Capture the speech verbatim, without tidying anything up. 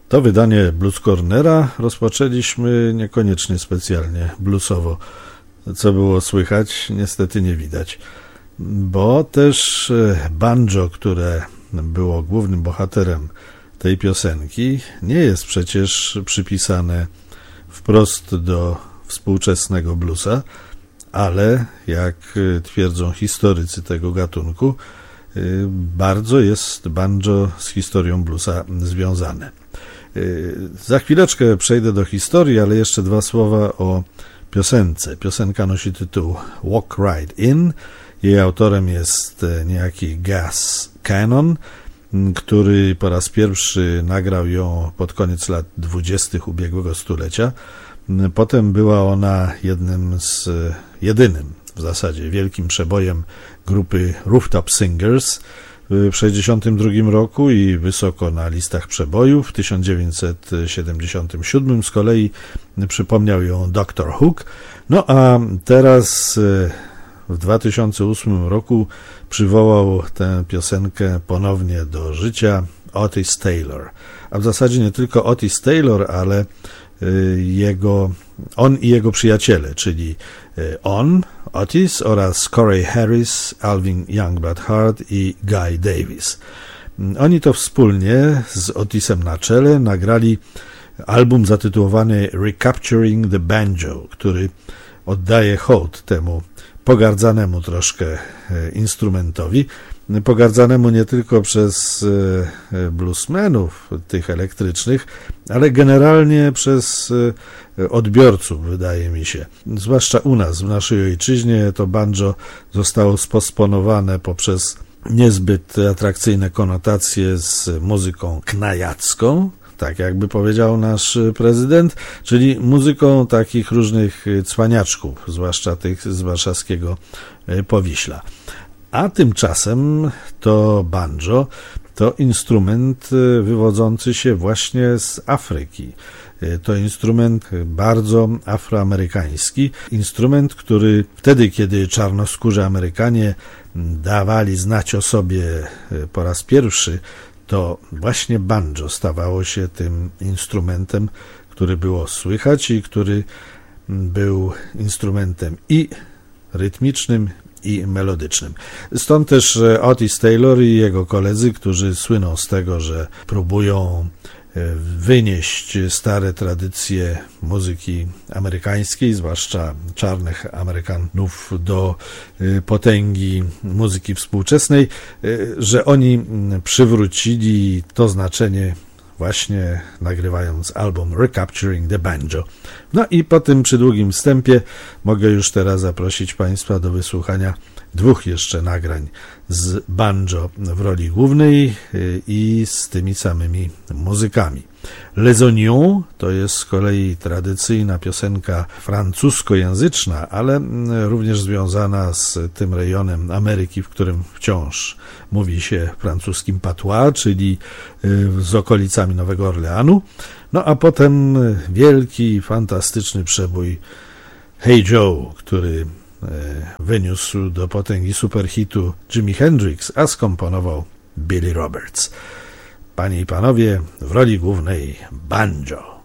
To wydanie Blues Cornera rozpoczęliśmy niekoniecznie specjalnie bluesowo. Co było słychać, niestety nie widać, bo też banjo, które było głównym bohaterem tej piosenki, nie jest przecież przypisane wprost do współczesnego bluesa, ale jak twierdzą historycy tego gatunku, bardzo jest banjo z historią bluesa związane. Za chwileczkę przejdę do historii, ale jeszcze dwa słowa o piosence. Piosenka nosi tytuł Walk Right In. Jej autorem jest niejaki Gas Cannon, który po raz pierwszy nagrał ją pod koniec lat dwudziestych ubiegłego stulecia. Potem była ona jednym z, jedynym w zasadzie wielkim przebojem grupy Rooftop Singers w sześćdziesiątym drugim roku i wysoko na listach przebojów. W tysiąc dziewięćset siedemdziesiątym siódmym z kolei przypomniał ją doktor Hook. No a teraz w dwa tysiące ósmym roku przywołał tę piosenkę ponownie do życia Otis Taylor. A w zasadzie nie tylko Otis Taylor, ale jego, on i jego przyjaciele, czyli on, Otis oraz Corey Harris, Alvin Youngblood Hart i Guy Davis. Oni to wspólnie z Otisem na czele nagrali album zatytułowany Recapturing the Banjo, który oddaje hołd temu pogardzanemu troszkę instrumentowi, pogardzanemu nie tylko przez bluesmenów tych elektrycznych, ale generalnie przez odbiorców, wydaje mi się. Zwłaszcza u nas, w naszej ojczyźnie, to banjo zostało sposponowane poprzez niezbyt atrakcyjne konotacje z muzyką knajacką, tak jakby powiedział nasz prezydent, czyli muzyką takich różnych cwaniaczków, zwłaszcza tych z warszawskiego Powiśla. A tymczasem to banjo to instrument wywodzący się właśnie z Afryki. To instrument bardzo afroamerykański, instrument, który wtedy, kiedy czarnoskórzy Amerykanie dawali znać o sobie po raz pierwszy, to właśnie banjo stawało się tym instrumentem, który było słychać i który był instrumentem i rytmicznym, i melodycznym. Stąd też Otis Taylor i jego koledzy, którzy słyną z tego, że próbują wynieść stare tradycje muzyki amerykańskiej, zwłaszcza czarnych Amerykanów, do potęgi muzyki współczesnej, że oni przywrócili to znaczenie właśnie nagrywając album Recapturing the Banjo. No i po tym przydługim wstępie mogę już teraz zaprosić Państwa do wysłuchania dwóch jeszcze nagrań z banjo w roli głównej i z tymi samymi muzykami. Les Oignons to jest z kolei tradycyjna piosenka francuskojęzyczna, ale również związana z tym rejonem Ameryki, w którym wciąż mówi się francuskim patois, czyli z okolicami Nowego Orleanu. No a potem wielki, fantastyczny przebój Hey Joe, który wyniósł do potęgi superhitu Jimi Hendrix, a skomponował Billy Roberts. Panie i panowie, w roli głównej banjo.